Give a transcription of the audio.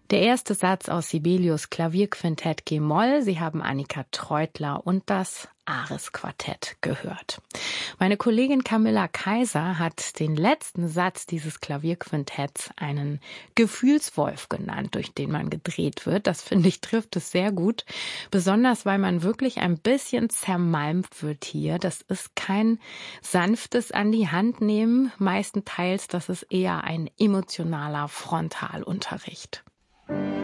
Der erste Satz aus Sibelius Klavierquintett G-Moll. Sie haben Annika Treutler und das Ares-Quartett gehört. Meine Kollegin Camilla Kaiser hat den letzten Satz dieses Klavierquintetts einen Gefühlswolf genannt, durch den man gedreht wird. Das, finde ich, trifft es sehr gut. Besonders, weil man wirklich ein bisschen zermalmt wird hier. Das ist kein sanftes an die Hand nehmen. Meistenteils, das ist eher ein emotionaler Frontalunterricht.